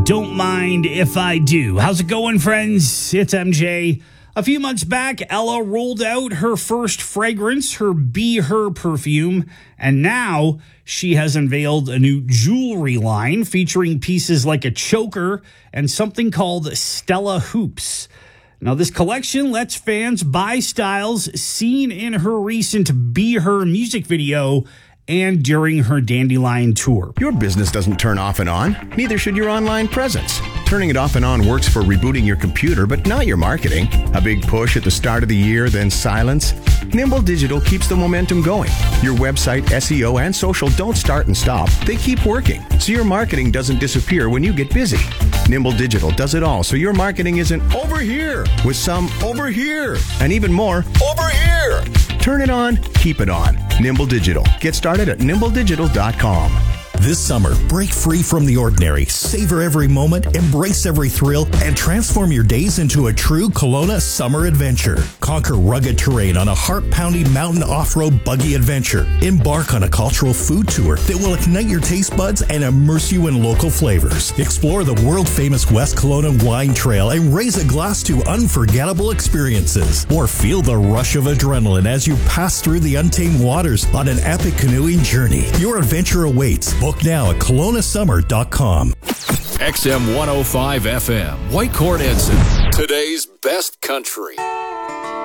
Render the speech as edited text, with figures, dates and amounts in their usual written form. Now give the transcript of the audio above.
Don't Mind If I Do. How's it going, friends? It's MJ. A few months back, Ella rolled out her first fragrance, her Be Her perfume, and now she has unveiled a new jewelry line featuring pieces like a choker and something called Stella Hoops. Now, this collection lets fans buy styles seen in her recent Be Her music video and during her Dandelion tour. Your business doesn't turn off and on, neither should your online presence. Turning it off and on works for rebooting your computer, but not your marketing. A big push at the start of the year, then silence. Nimble Digital keeps the momentum going. Your website, SEO, and social don't start and stop. They keep working, so your marketing doesn't disappear when you get busy. Nimble Digital does it all, so your marketing isn't over here with some over here and even more over here. Turn it on, keep it on. Nimble Digital. Get started at nimbledigital.com. This summer, break free from the ordinary, savor every moment, embrace every thrill, and transform your days into a true Kelowna summer adventure. Conquer rugged terrain on a heart-pounding mountain off-road buggy adventure. Embark on a cultural food tour that will ignite your taste buds and immerse you in local flavors. Explore the world-famous West Kelowna Wine Trail and raise a glass to unforgettable experiences. Or feel the rush of adrenaline as you pass through the untamed waters on an epic canoeing journey. Your adventure awaits. Book now at KelownaSummer.com. XM 105 FM, Whitecourt Edson. Today's best country.